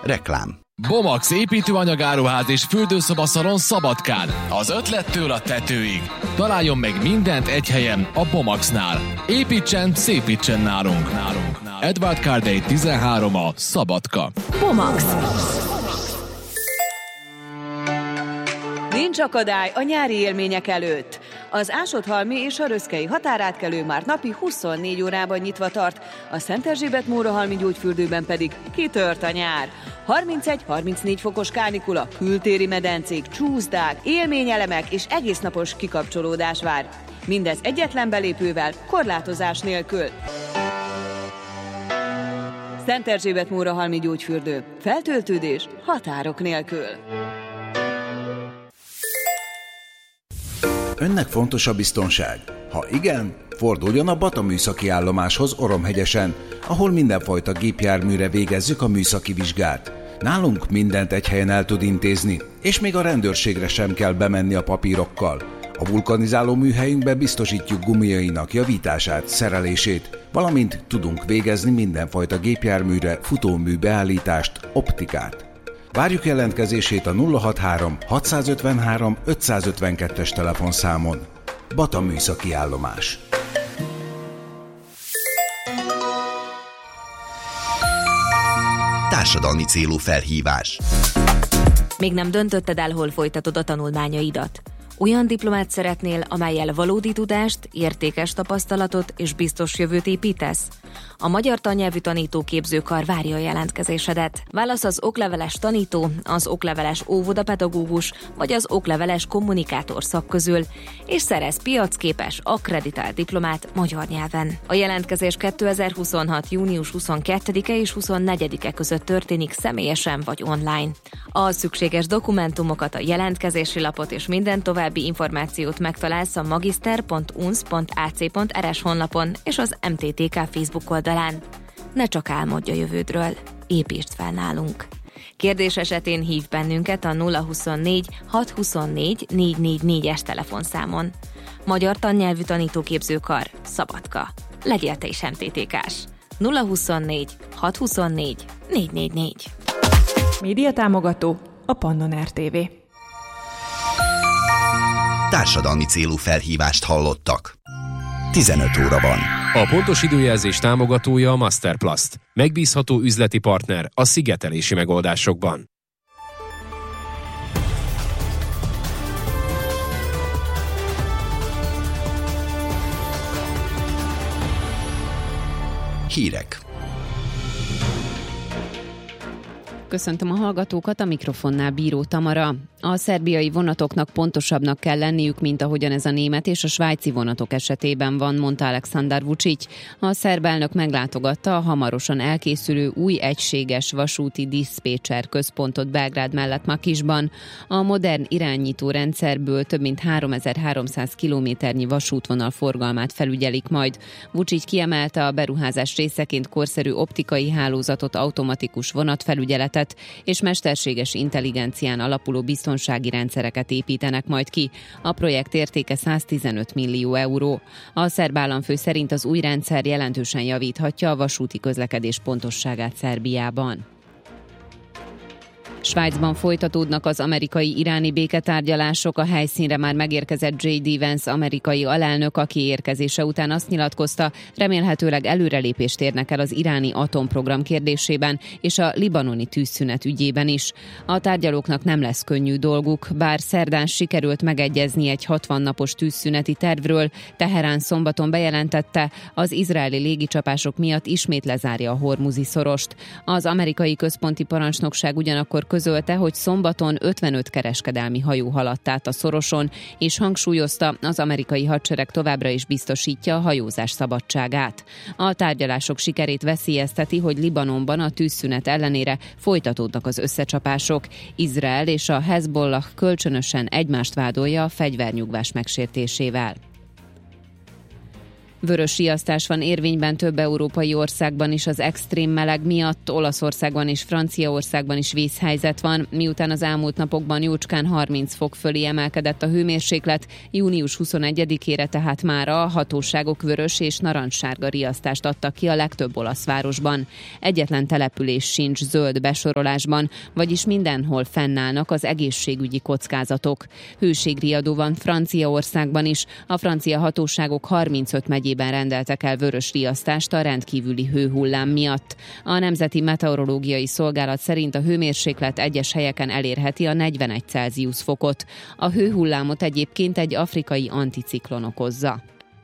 Reklám. Bomax építőanyagáruház és fürdőszobaszalon Szabadkán. Az ötlettől a tetőig. Találjon meg mindent egy helyen a Bomaxnál. Építsen, szépítsen nálunk. Edward Cardey 13 a Szabadka. Bomax. Nincs akadály a nyári élmények előtt. Az Ásodhalmi és a Röszkei határátkelő már napi 24 órában nyitva tart, a Szent Erzsébet-Mórahalmi gyógyfürdőben pedig kitört a nyár. 31-34 fokos kánikula, kültéri medencék, csúszdák, élményelemek és egésznapos kikapcsolódás vár. Mindez egyetlen belépővel, korlátozás nélkül. Szent Erzsébet-Mórahalmi gyógyfürdő. Feltöltődés határok nélkül. Önnek fontos a biztonság? Ha igen, forduljon a Bata műszaki állomáshoz Oromhegyesen, ahol mindenfajta gépjárműre végezzük a műszaki vizsgát. Nálunk mindent egy helyen el tud intézni, és még a rendőrségre sem kell bemenni a papírokkal. A vulkanizáló műhelyünkbe biztosítjuk gumiainak javítását, szerelését, valamint tudunk végezni mindenfajta gépjárműre futómű beállítást, optikát. Várjuk jelentkezését a 063 653 552-es telefonszámon. Bata műszaki állomás. Társadalmi célú felhívás. Még nem döntötted el, hol folytatod a tanulmányaidat? Olyan diplomát szeretnél, amellyel valódi tudást, értékes tapasztalatot és biztos jövőt építesz? A Magyar Tannyelvű Tanítóképzőkar várja a jelentkezésedet. Válasz az okleveles tanító, az okleveles óvodapedagógus vagy az okleveles kommunikátor szak közül, és szerez piacképes, akkreditált diplomát magyar nyelven. A jelentkezés 2026. június 22-e és 24-e között történik személyesen vagy online. A szükséges dokumentumokat, a jelentkezési lapot és minden további információt megtalálsz a magister.unsz.ac.rs honlapon és az MTTK Facebook oldalán. Ne csak álmodj a jövődről, építsd fel nálunk. Kérdés esetén hív bennünket a 024 624 444-es telefonszámon. Magyar Tannyelvű Tanítóképzőkar, Szabadka. Legyél te is MTTK-s. 024 624 444. Média támogató a Pannon RTV. Társadalmi célú felhívást hallottak. 15 óra van. A pontos időjelzés támogatója a Masterplast. Megbízható üzleti partner a szigetelési megoldásokban. Hírek. Köszöntöm a hallgatókat, a mikrofonnál Bíró Tamara. A szerbiai vonatoknak pontosabbnak kell lenniük, mint ahogyan ez a német és a svájci vonatok esetében van, mondta Aleksandar Vučić. A szerb elnök meglátogatta a hamarosan elkészülő új egységes vasúti diszpécser központot Belgrád mellett Makisban. A modern irányító rendszerből több mint 3300 kilométernyi vasútvonal forgalmát felügyelik majd. Vučić kiemelte a beruházás részeként korszerű optikai hálózatot, automatikus vonatfelügyeletet és mesterséges intelligencián alapuló biztonsági rendszereket építenek majd ki. A projekt értéke 115 millió euró. A szerb államfő szerint az új rendszer jelentősen javíthatja a vasúti közlekedés pontosságát Szerbiában. Svájcban folytatódnak az amerikai-iráni béketárgyalások. A helyszínre már megérkezett J.D. Vance amerikai alelnök, aki érkezése után azt nyilatkozta, remélhetőleg előrelépést érnek el az iráni atomprogram kérdésében és a libanoni tűzszünet ügyében is. A tárgyalóknak nem lesz könnyű dolguk, bár szerdán sikerült megegyezni egy 60 napos tűzszüneti tervről, Teherán szombaton bejelentette, az izraeli légicsapások miatt ismét lezárja a hormuzi szorost. Az amerikai központi parancsnokság ugyanakkor közölte, hogy szombaton 55 kereskedelmi hajó haladt át a szoroson, és hangsúlyozta, az amerikai hadsereg továbbra is biztosítja a hajózás szabadságát. A tárgyalások sikerét veszélyezteti, hogy Libanonban a tűzszünet ellenére folytatódnak az összecsapások. Izrael és a Hezbollah kölcsönösen egymást vádolja a fegyvernyugvás megsértésével. Vörös riasztás van érvényben több európai országban is az extrém meleg miatt, Olaszországban és Franciaországban is vészhelyzet van, miután az elmúlt napokban jócskán 30 fok fölé emelkedett a hőmérséklet, június 21-ére tehát mára a hatóságok vörös és narancssárga riasztást adtak ki a legtöbb olasz városban. Egyetlen település sincs zöld besorolásban, vagyis mindenhol fennállnak az egészségügyi kockázatok. Hőségriadó van Franciaországban is, a francia hatóságok 35 megyében rendeltek el vörös riasztást a rendkívüli hőhullám miatt. A Nemzeti Meteorológiai Szolgálat szerint a hőmérséklet egyes helyeken elérheti a 41 Celsius fokot. A hőhullámot egyébként egy afrikai anticiklon okozza.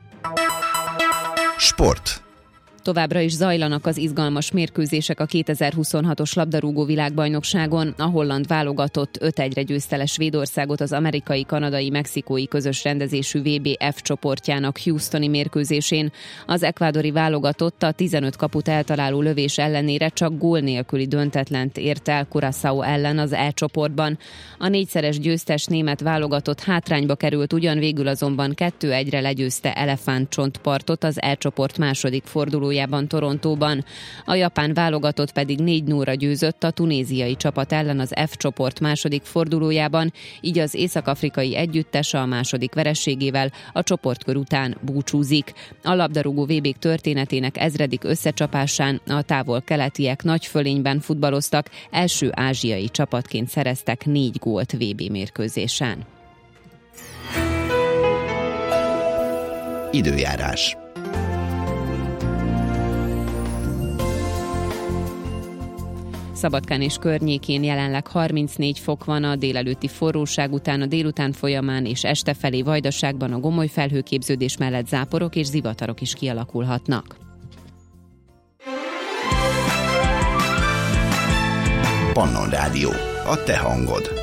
Sport. Továbbra is zajlanak az izgalmas mérkőzések a 2026-os labdarúgó világbajnokságon. A holland válogatott 5-1-re győzte le Svédországot az amerikai, kanadai, mexikói közös rendezésű VB F csoportjának Houstoni mérkőzésén. Az ekvádori válogatott a 15 kaput eltaláló lövés ellenére csak gól nélküli döntetlent ért el Curaçao ellen az E csoportban. A 4-szeres győztes német válogatott hátrányba került, ugyan végül azonban 2-1-re legyőzte Elefántcsontpartot az E csoport második fordulójában Torontóban. A japán válogatott pedig 4-0-ra győzött a tunéziai csapat ellen az F csoport második fordulójában, így az észak-afrikai együttes a második vereségével a csoportkör után búcsúzik. A labdarúgó VB-k történetének ezredik összecsapásán a távol-keletiek nagy fölényben futballoztak, első ázsiai csapatként szereztek 4 gólt VB mérkőzésen. Időjárás. Szabadkán és környékén jelenleg 34 fok van, a délelőtti forróság után a délután folyamán és este felé Vajdaságban a gomoly felhőképződés mellett záporok és zivatarok is kialakulhatnak. Pannon Rádió, a te hangod.